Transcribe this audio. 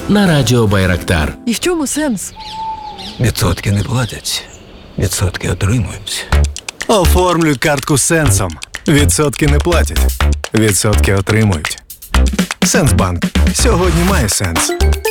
на Радіо Байрактар. І в чому сенс? Відсотки не платять, відсотки отримують. Оформлюй картку з Сенсом. Відсотки не платять, відсотки отримують. Сенсбанк. Сьогодні має сенс.